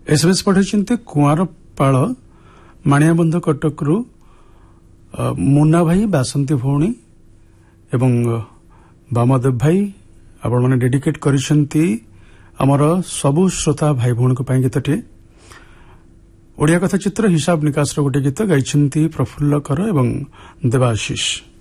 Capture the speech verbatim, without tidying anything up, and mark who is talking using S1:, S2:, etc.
S1: SMS पठाई कुआरपाड़ माणियाबंध कटकरू मुन्ना भाई बासंती भौणी एवं वामदेव भाई आपण मैंने डेडिकेट करिसेंती आमर सबु श्रोता भाई भौणी को गीतटी ओडिया कथा चित्र हिसाब निकास गोटे गीत गाइछंती प्रफुल्ल कर एवं देवाशीष।